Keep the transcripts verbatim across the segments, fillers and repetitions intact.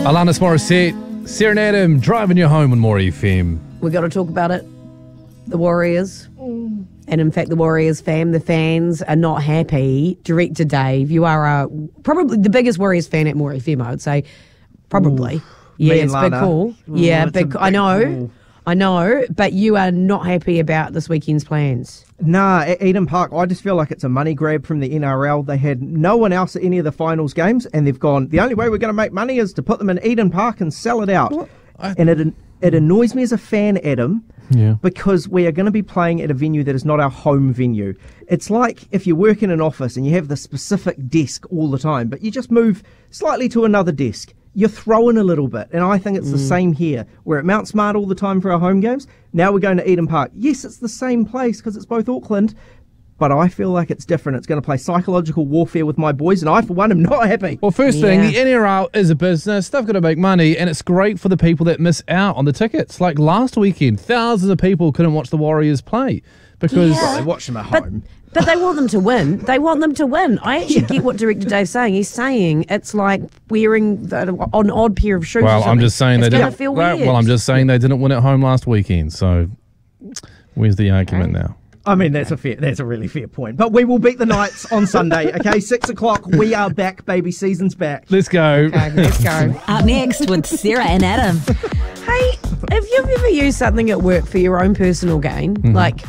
Alanis Morissette, Sarah and Adam, driving you home on More F M. We've got to talk about it. The Warriors. Mm. And in fact, the Warriors fam, the fans are not happy. Director Dave, you are uh, probably the biggest Warriors fan at More F M, I would say. Probably. Ooh, yeah, me it's and big Lana. call. Ooh, yeah, it's a big, big I know. call. I know, but you are not happy about this weekend's plans. Nah, at Eden Park, I just feel like it's a money grab from the N R L. They had no one else at any of the finals games, and they've gone, the only way we're going to make money is to put them in Eden Park and sell it out. Well, I... And it it annoys me as a fan, Adam, yeah. because we are going to be playing at a venue that is not our home venue. It's like if you work in an office and you have the specific desk all the time, but you just move slightly to another desk. You're throwing a little bit, and I think it's mm. the same here. We're at Mount Smart all the time for our home games. Now we're going to Eden Park. Yes, it's the same place because it's both Auckland, but I feel like it's different. It's going to play psychological warfare with my boys, and I, for one, am not happy. Well, first yeah. thing, the N R L is a business. They've got to make money, and it's great for the people that miss out on the tickets. Like last weekend, thousands of people couldn't watch the Warriors play because Yeah. Well, they watch them at But, home. but they want them to win. They want them to win. I actually get what Director Dave's saying. He's saying it's like wearing the, an odd pair of shoes. or Well, I'm something. just saying it's they gonna didn't. feel well, weird. well, I'm just saying they didn't win at home last weekend. So, where's the argument now? I mean, that's a fair, that's a really fair point. But we will beat the Knights on Sunday, okay? Six o'clock, we are back, baby. Season's back. Let's go. Okay, let's go. Up next with Sarah and Adam. Hey, if you've ever used something at work for your own personal gain, Mm-hmm. like,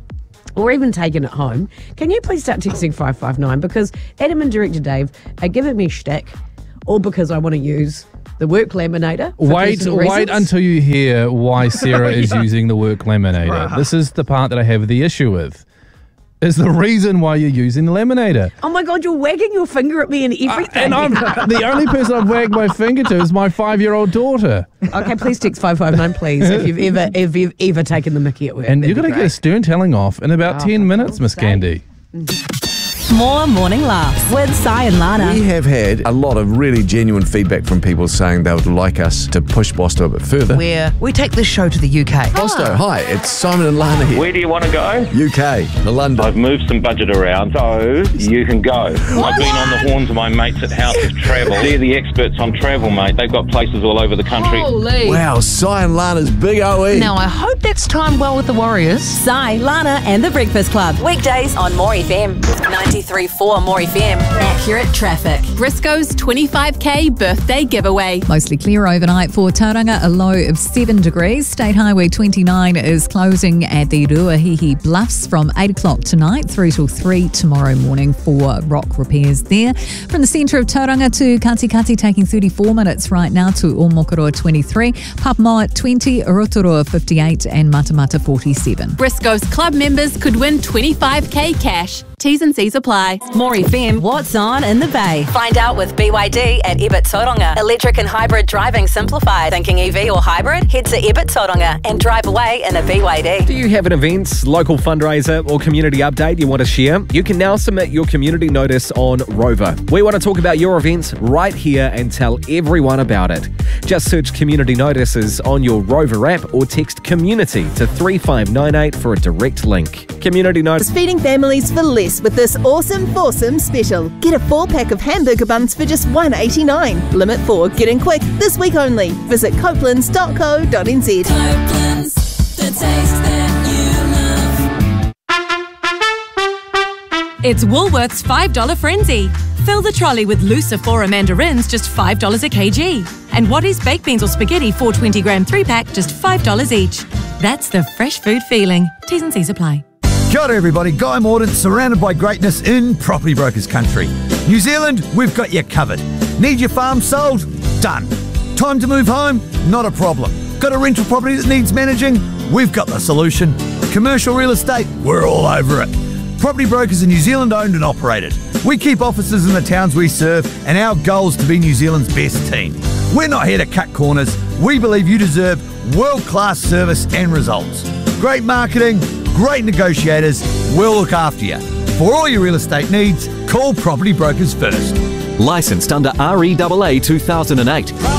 or even taken it home, can you please start texting five five nine? Because Adam and Director Dave are giving me shtick, all because I want to use the work laminator. for Wait, personal wait reasons. until you hear why Sarah is using the work laminator. Bruh. This is the part that I have the issue with. Is the reason why you're using the laminator. Oh my God, you're wagging your finger at me and everything. And I'm the only person I've wagged my finger to is my five-year-old daughter. Okay, please text five five nine, please, if you've ever, if you've ever taken the mickey at work. And That'd you're be going to get a great. stern telling off in about Oh, ten for minutes, Miss God's Candy. More morning laughs with Si and Lana. We have had a lot of really genuine feedback from people saying they would like us to push Bosto a bit further. Where we take this show to the U K. Bosto, hi, it's Simon and Lana here. Where do you want to go? U K, the London. I've moved some budget around, so you can go. I've been on the horns of my mates at House of Travel. They're the experts on travel, mate. They've got places all over the country. Holy. Wow, Si and Lana's big O E. Now, I hope that's timed well with the Warriors. Si, Lana and the Breakfast Club. Weekdays on More F M. ninety-three point four More F M. Accurate traffic. Briscoe's twenty-five K birthday giveaway. Mostly clear overnight for Tauranga, a low of seven degrees. State Highway twenty-nine is closing at the Ruahihi Bluffs from eight o'clock tonight through till three tomorrow morning for rock repairs there. From the centre of Tauranga to Katikati, taking thirty-four minutes right now to Omokoroa twenty-three, Papamoa twenty, Rotorua fifty-eight and Matamata forty-seven. Briscoe's club members could win twenty-five K cash. T's and C's apply. More F M, what's on in the Bay? Find out with B Y D at Ebert Tauranga. Electric and hybrid driving simplified. Thinking E V or hybrid? Head to Ebert Tauranga and drive away in a B Y D. Do you have an event, local fundraiser or community update you want to share? You can now submit your community notice on Rover. We want to talk about your event right here and tell everyone about it. Just search community notices on your Rover app or text community to three five nine eight for a direct link. Community notice. Feeding families for less with this awesome foursome special. Get a four pack of hamburger buns for just one eighty-nine. Limit four, getting quick this week only. Visit copelands dot co dot n z. Copeland's, the taste that you love. It's Woolworths five dollar Frenzy. Fill the trolley with Lucifora mandarins, just five dollars a kg. And what is baked beans or spaghetti, four twenty gram three pack, just five dollars each. That's the fresh food feeling. T's and C's apply. Kia ora everybody, Guy Mordaunt, surrounded by greatness in Property Brokers country. New Zealand, we've got you covered. Need your farm sold? Done. Time to move home? Not a problem. Got a rental property that needs managing? We've got the solution. Commercial real estate? We're all over it. Property Brokers are New Zealand owned and operated. We keep offices in the towns we serve, and our goal is to be New Zealand's best team. We're not here to cut corners. We believe you deserve world-class service and results. Great marketing, great negotiators, we'll look after you. For all your real estate needs, call Property Brokers first. Licensed under R E A A two thousand eight.